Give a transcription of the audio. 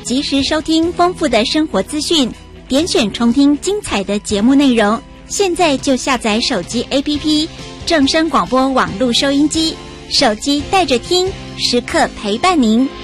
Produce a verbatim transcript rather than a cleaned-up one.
及时收听丰富的生活资讯，点选重听精彩的节目内容。现在就下载手机 A P P 正声广播网络收音机，手机带着听，时刻陪伴您。